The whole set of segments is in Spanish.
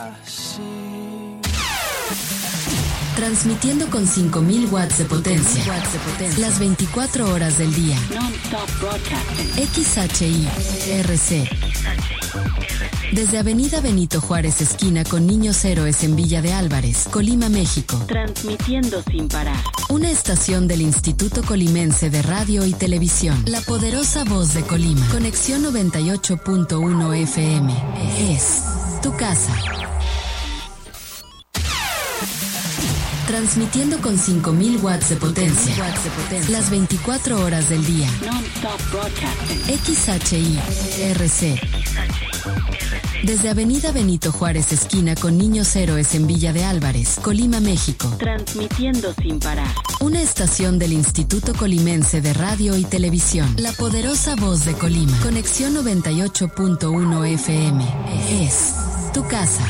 Transmitiendo con 5000 watts de potencia. Las 24 horas del día. XHI-RC. Desde Avenida Benito Juárez, esquina con Niños Héroes en Villa de Álvarez, Colima, México. Transmitiendo sin parar. Una estación del Instituto Colimense de Radio y Televisión. La poderosa voz de Colima. Conexión 98.1 FM. Es tu casa. Transmitiendo con 5000 watts de potencia. Las 24 horas del día. XHI-RC. Desde Avenida Benito Juárez, esquina con Niños Héroes en Villa de Álvarez, Colima, México. Transmitiendo sin parar. Una estación del Instituto Colimense de Radio y Televisión. La poderosa voz de Colima. Conexión 98.1 FM. Es tu casa.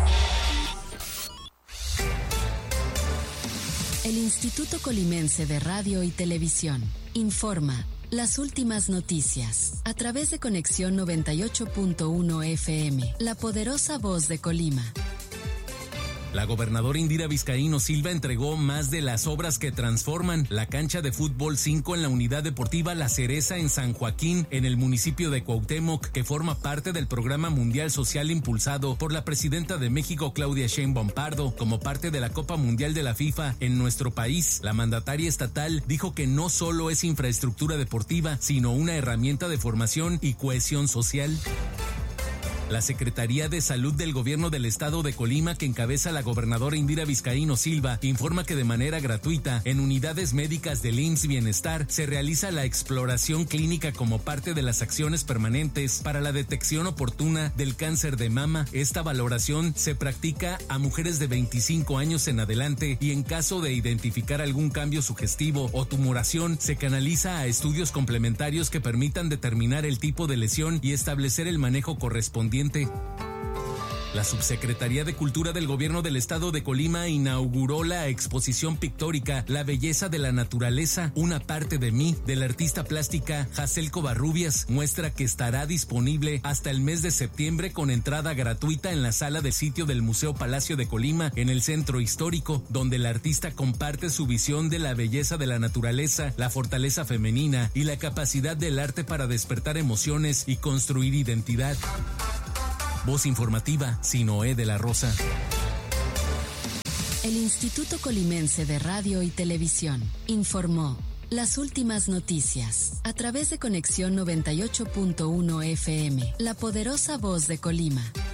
El Instituto Colimense de Radio y Televisión informa las últimas noticias a través de Conexión 98.1 FM, la poderosa voz de Colima. La gobernadora Indira Vizcaíno Silva entregó más de las obras que transforman la cancha de fútbol 5 en la unidad deportiva La Cereza en San Joaquín, en el municipio de Cuauhtémoc, que forma parte del programa mundial social impulsado por la presidenta de México, Claudia Sheinbaum Pardo, como parte de la Copa Mundial de la FIFA en nuestro país. La mandataria estatal dijo que no solo es infraestructura deportiva, sino una herramienta de formación y cohesión social. La Secretaría de Salud del Gobierno del Estado de Colima, que encabeza la gobernadora Indira Vizcaíno Silva, informa que de manera gratuita, en unidades médicas del IMSS Bienestar, se realiza la exploración clínica como parte de las acciones permanentes para la detección oportuna del cáncer de mama. Esta valoración se practica a mujeres de 25 años en adelante y en caso de identificar algún cambio sugestivo o tumoración, se canaliza a estudios complementarios que permitan determinar el tipo de lesión y establecer el manejo correspondiente. La Subsecretaría de Cultura del Gobierno del Estado de Colima inauguró la exposición pictórica La Belleza de la Naturaleza, una parte de mí, de la artista plástica Hazel Covarrubias, muestra que estará disponible hasta el mes de septiembre con entrada gratuita en la sala de sitio del Museo Palacio de Colima, en el centro histórico, donde la artista comparte su visión de la belleza de la naturaleza, la fortaleza femenina y la capacidad del arte para despertar emociones y construir identidad. Voz informativa, Sinoé de la Rosa. El Instituto Colimense de Radio y Televisión informó las últimas noticias a través de Conexión 98.1 FM, la poderosa voz de Colima.